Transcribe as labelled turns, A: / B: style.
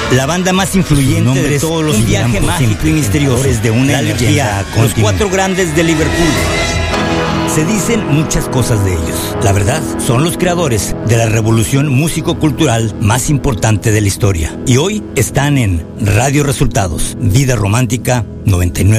A: La banda más influyente de todos los, un viaje mágico y misterioso de una energía, los 4 grandes de Liverpool. Se dicen muchas cosas de ellos. La verdad, son los creadores de la revolución músico-cultural más importante de la historia. Y hoy están en Radio Resultados, Vida Romántica 99.